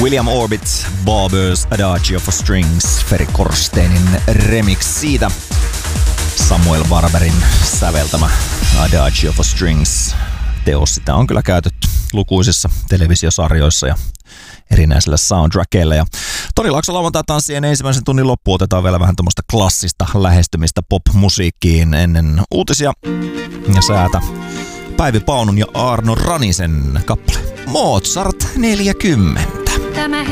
William Orbit, Barber's Adagio for Strings, Ferry Korsteinin remix siitä. Samuel Barberin säveltämä Adagio for Strings teos. Sitä on kyllä käytetty lukuisissa televisiosarjoissa ja erinäisillä soundtrackeilla. Ja Toni Laakso lauantai-tanssien ensimmäisen tunnin loppuun otetaan vielä vähän tämmöistä klassista lähestymistä pop-musiikkiin ennen uutisia ja säätä. Päivi Paunun ja Arno Ranisen kappale Mozart 40.